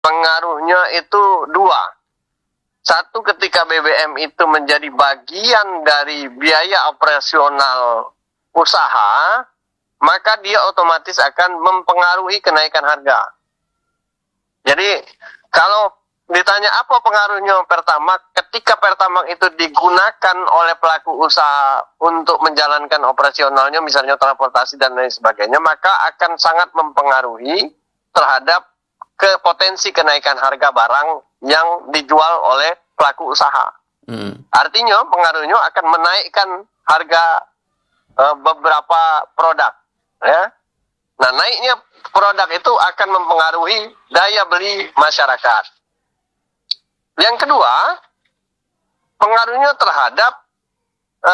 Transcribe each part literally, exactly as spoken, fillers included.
Pengaruhnya itu dua. Satu, ketika B B M itu menjadi bagian dari biaya operasional usaha, maka dia otomatis akan mempengaruhi kenaikan harga. Jadi kalau ditanya apa pengaruhnya Pertamax, ketika Pertamax itu digunakan oleh pelaku usaha untuk menjalankan operasionalnya, misalnya transportasi dan lain sebagainya, maka akan sangat mempengaruhi terhadap ke potensi kenaikan harga barang yang dijual oleh pelaku usaha. Hmm. Artinya pengaruhnya akan menaikkan harga e, beberapa produk. Ya. Nah, naiknya produk itu akan mempengaruhi daya beli masyarakat. Yang kedua, pengaruhnya terhadap e,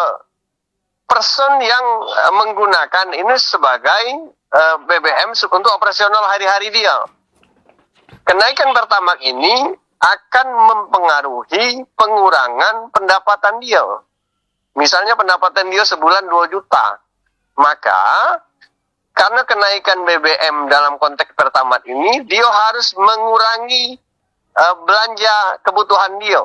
person yang e, menggunakan ini sebagai e, B B M untuk operasional hari-hari dia. Kenaikan Pertamax ini akan mempengaruhi pengurangan pendapatan dia. Misalnya pendapatan dia sebulan dua juta. Maka karena kenaikan B B M dalam konteks Pertamax ini, dia harus mengurangi uh, belanja kebutuhan dia.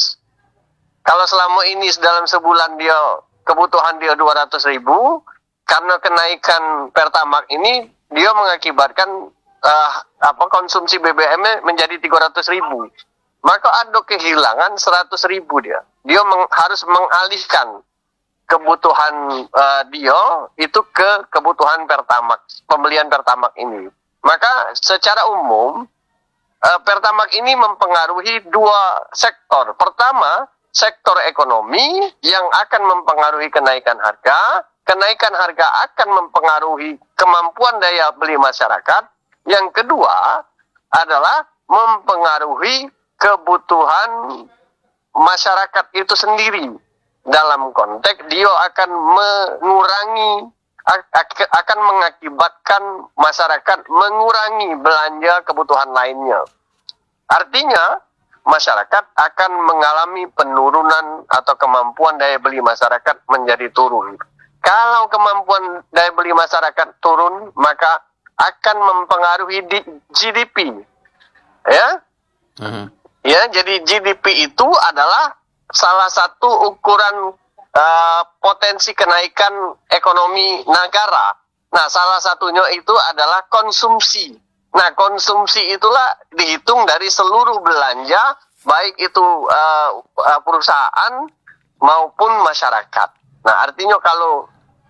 Kalau selama ini dalam sebulan dia kebutuhan dia dua ratus ribu, karena kenaikan Pertamax ini dia mengakibatkan Uh, apa konsumsi B B M menjadi tiga ratus ribu, maka ada kehilangan seratus ribu dia. Dia meng, harus mengalihkan kebutuhan uh, dia itu ke kebutuhan Pertamax, pembelian Pertamax ini. Maka secara umum uh, Pertamax ini mempengaruhi dua sektor. Pertama, sektor ekonomi yang akan mempengaruhi kenaikan harga. Kenaikan harga akan mempengaruhi kemampuan daya beli masyarakat. Yang kedua adalah mempengaruhi kebutuhan masyarakat itu sendiri. Dalam konteks dia akan mengurangi, akan mengakibatkan masyarakat mengurangi belanja kebutuhan lainnya. Artinya, masyarakat akan mengalami penurunan atau kemampuan daya beli masyarakat menjadi turun. Kalau kemampuan daya beli masyarakat turun, maka akan mempengaruhi di G D P, ya, uh-huh. ya. Jadi G D P itu adalah salah satu ukuran uh, potensi kenaikan ekonomi negara. Nah, salah satunya itu adalah konsumsi. Nah, konsumsi itulah dihitung dari seluruh belanja, baik itu uh, perusahaan maupun masyarakat. Nah, artinya kalau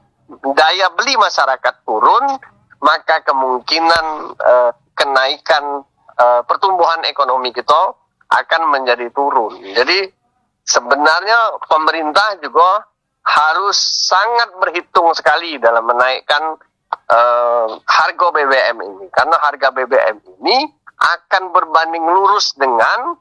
daya beli masyarakat turun, maka kemungkinan uh, kenaikan uh, pertumbuhan ekonomi kita akan menjadi turun. Jadi sebenarnya pemerintah juga harus sangat berhitung sekali dalam menaikkan uh, harga B B M ini. Karena harga B B M ini akan berbanding lurus dengan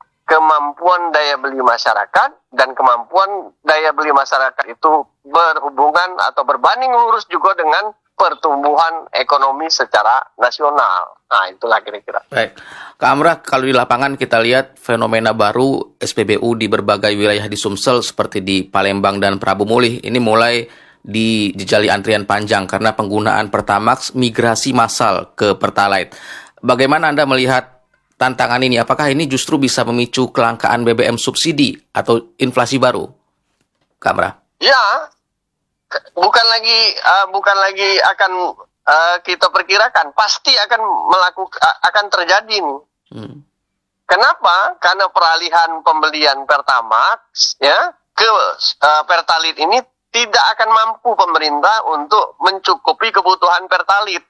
kemampuan daya beli masyarakat, dan kemampuan daya beli masyarakat itu berhubungan atau berbanding lurus juga dengan pertumbuhan ekonomi secara nasional. Nah, itulah kira-kira. Baik. Kak Amrah, kalau di lapangan kita lihat fenomena baru S P B U di berbagai wilayah di Sumsel seperti di Palembang dan Prabu Mulih ini mulai dijejali antrian panjang karena penggunaan Pertamax migrasi massal ke Pertalite. Bagaimana Anda melihat tantangan ini? Apakah ini justru bisa memicu kelangkaan B B M subsidi atau inflasi baru? Kak Amrah. Ya. Bukan lagi uh, bukan lagi akan uh, kita perkirakan, pasti akan melakukan uh, akan terjadi nih. Hmm. Kenapa? Karena peralihan pembelian Pertamax ya ke uh, Pertalite ini tidak akan mampu pemerintah untuk mencukupi kebutuhan Pertalite.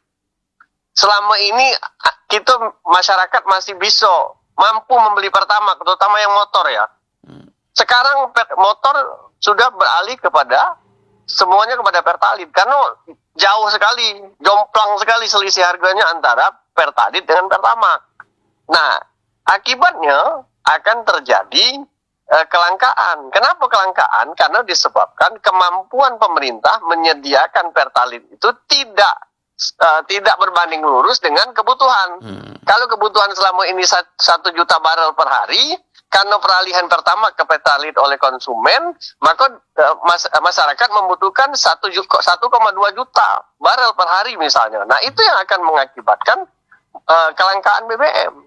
Selama ini kita masyarakat masih bisa mampu membeli Pertamax, terutama yang motor ya. Hmm. Sekarang motor sudah beralih kepada semuanya kepada Pertalite karena jauh sekali, jomplang sekali selisih harganya antara Pertalite dengan Pertamax. Nah, akibatnya akan terjadi eh, kelangkaan. Kenapa kelangkaan? Karena disebabkan kemampuan pemerintah menyediakan Pertalite itu tidak uh, tidak berbanding lurus dengan kebutuhan. Hmm. Kalau kebutuhan selama ini satu juta barel per hari, karena peralihan pertama ke Pertalite oleh konsumen, maka uh, mas, masyarakat membutuhkan satu koma dua juta barel per hari misalnya. Nah, itu yang akan mengakibatkan uh, kelangkaan B B M.